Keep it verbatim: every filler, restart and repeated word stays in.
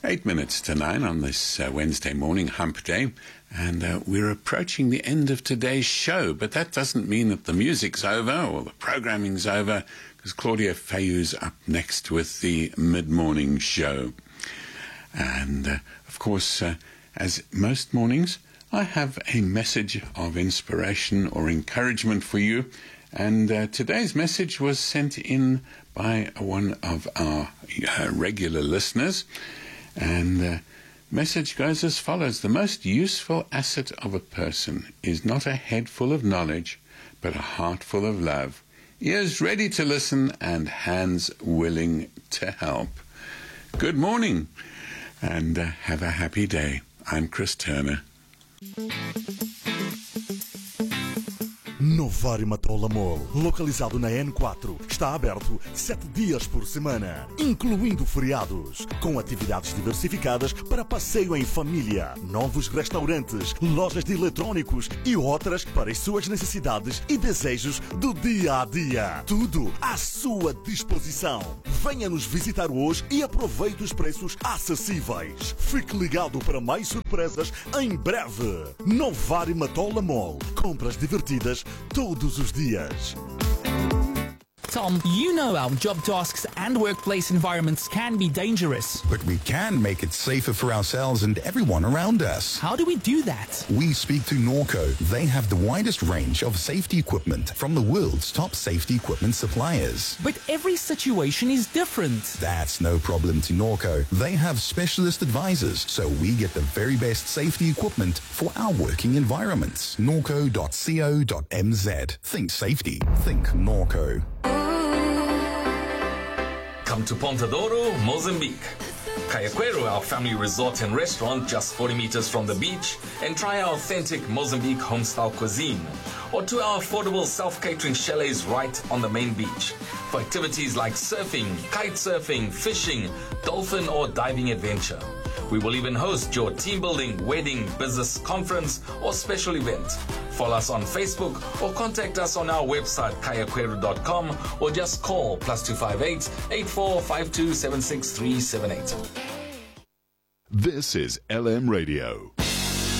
Eight minutes to nine on this uh, Wednesday morning, hump day, and uh, we're approaching the end of today's show, but that doesn't mean that the music's over or the programming's over, because Claudia Fayou's up next with the mid-morning show. And, uh, of course, uh, as most mornings, I have a message of inspiration or encouragement for you, and uh, today's message was sent in by one of our uh, regular listeners. And the uh, message goes as follows: the most useful asset of a person is not a head full of knowledge, but a heart full of love, ears ready to listen and hands willing to help. Good morning, and uh, have a happy day. I'm Chris Turner. Novari Matola Mall, localizado na N quatro, está aberto sete dias por semana, incluindo feriados, com atividades diversificadas para passeio em família, novos restaurantes, lojas de eletrônicos e outras para as suas necessidades e desejos do dia a dia. Tudo à sua disposição. Venha nos visitar hoje e aproveite os preços acessíveis. Fique ligado para mais surpresas em breve. Novari Matola Mall, compras divertidas todos os dias. Tom, you know our job tasks and workplace environments can be dangerous. But we can make it safer for ourselves and everyone around us. How do we do that? We speak to Norco. They have the widest range of safety equipment from the world's top safety equipment suppliers. But every situation is different. That's no problem to Norco. They have specialist advisors, so we get the very best safety equipment for our working environments. norco dot co dot m z. Think safety. Think Norco. Come to Ponta Douro, Mozambique. Cayaquero, our family resort and restaurant just forty meters from the beach, and try our authentic Mozambique home-style cuisine. Or to our affordable self-catering chalets right on the main beach. For activities like surfing, kite surfing, fishing, dolphin or diving adventure. We will even host your team building, wedding, business conference or special event. Follow us on Facebook or contact us on our website cayaquero dot com or just call plus two five eight, eight four five two, seven six three seven eight. This is L M Radio.